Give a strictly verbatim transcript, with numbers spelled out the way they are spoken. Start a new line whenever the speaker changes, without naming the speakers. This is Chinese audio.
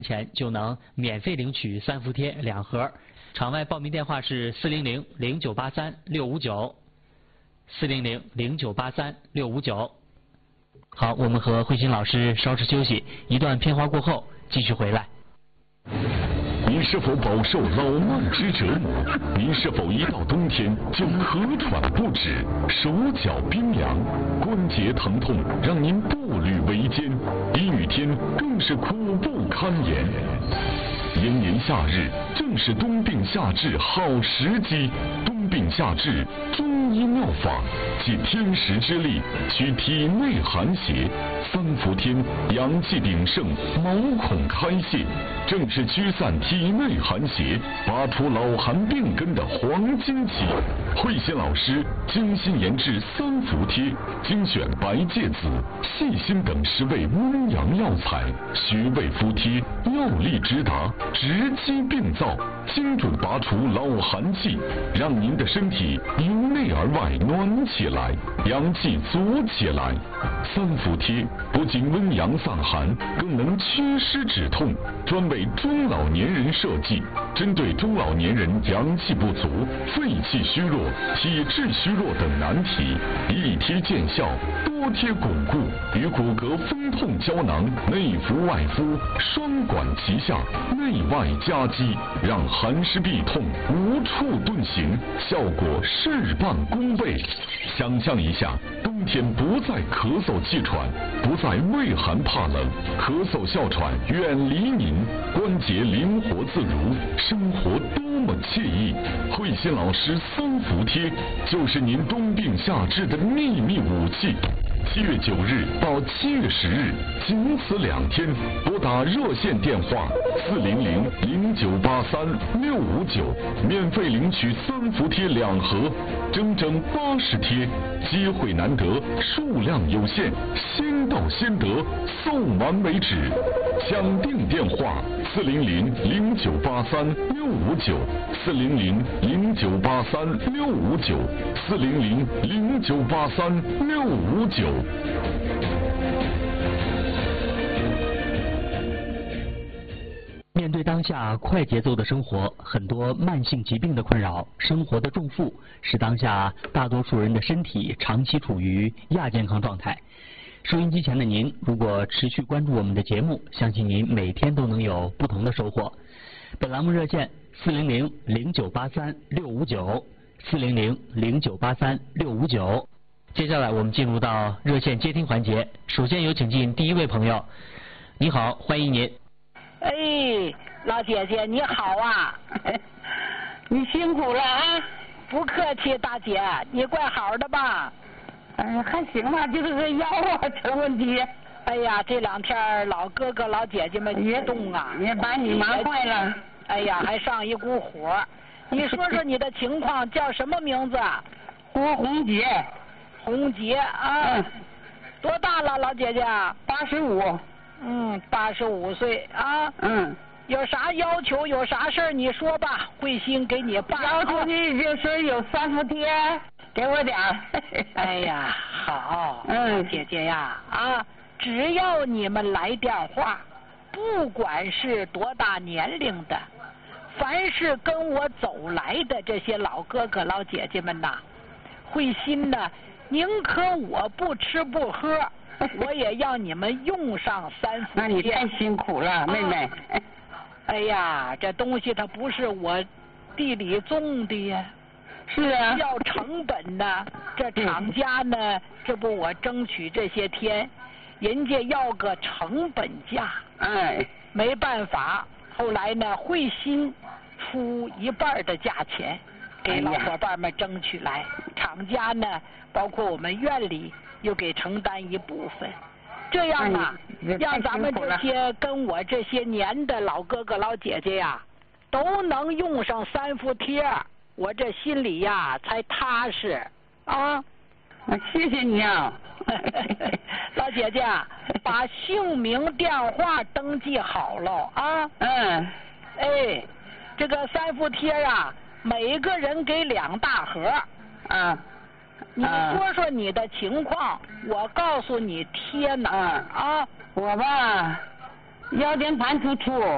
前就能免费领取三伏贴两盒。场外报名电话是四零零零九八三六五九，四零零零九八三六五九。好，我们和慧心老师稍事休息，一段片花过后继续回来。
你是否饱受老慢之折磨？您是否一到冬天就咳喘不止、手脚冰凉、关节疼痛，让您步履维艰？阴雨天更是苦不堪言。炎炎夏日正是冬病夏治好时机，冬病夏治中医妙法，借天时之力取体内寒邪，三伏天阳气鼎盛，毛孔开泄，正是驱散体内寒邪、拔除老寒病根的黄金期。慧心老师精心研制三伏贴，精选白芥子、细心等十味温阳药材，穴位敷贴，药力直达，直击病灶，精准拔除老寒气，让您的身体由内而外暖起来，阳气足起来。三伏贴不仅温阳散寒，更能祛湿止痛，专为中老年人设计，针对中老年人阳气不足、肺气虚弱、体质虚弱等难题，一贴见效，多贴巩固，与骨骼风痛胶囊内服外敷，双管齐下，内外夹击，让寒湿痹痛无处遁形，效果事半功倍。想象一下，冬天不再咳嗽气喘，不再畏寒怕冷，咳嗽哮喘远离您，关节灵活自如，生活多么惬意。慧心老师三伏贴就是您冬病夏治的秘密武器。七月九日到七月十日，仅此两天，拨打热线电话四零零零九八三六五九，免费领取三伏贴两盒，整整八十贴，机会难得，数量有限，先到先得，送完为止。抢订电话四零零零九八三六五九，四零零零九八三六五九，四零零零九八三六五九。
面对当下快节奏的生活，很多慢性疾病的困扰，生活的重负，使当下大多数人的身体长期处于亚健康状态。收音机前的您，如果持续关注我们的节目，相信您每天都能有不同的收获。本栏目热线四零零零九八三六五九，四零零零九八三六五九。接下来我们进入到热线接听环节，首先有请进第一位朋友。你好，欢迎您。
哎，老姐姐你好啊，你辛苦了啊！不客气，大姐，你怪好的吧？嗯，还行吧，就是这腰啊这问题。哎呀，这两天老哥哥老姐姐们激动啊，也把你忙坏了。哎呀，还上一股火。你说说你的情况，叫什么名字？郭红杰。红杰啊，嗯、多大了，老姐姐？八十五。嗯，八十五岁啊。嗯。有啥要求？有啥事儿你说吧，慧心给你办。要求你就是有三伏贴，给我点儿。哎呀，好。嗯，姐姐呀，啊，只要你们来电话，不管是多大年龄的，凡是跟我走来的这些老哥哥老姐姐们呐，慧心呢，宁可我不吃不喝，我也让你们用上三伏贴。那你太辛苦了，妹妹。啊，哎呀，这东西它不是我地里种的呀。是啊。要成本呢，这厂家呢，这不我争取这些天，人家要个成本价。哎。没办法，后来呢，慧心出一半的价钱，给老伙伴们争取来。厂家呢，包括我们院里又给承担一部分。这样啊，让咱们这些跟我这些年的老哥哥老姐姐呀，都能用上三伏贴，我这心里呀才踏实啊。谢谢你啊，老姐姐，把姓名电话登记好了啊。嗯。哎，这个三伏贴啊，每个人给两大盒。啊。你说说你的情况，我告诉你贴哪儿啊？我吧，腰间盘突出，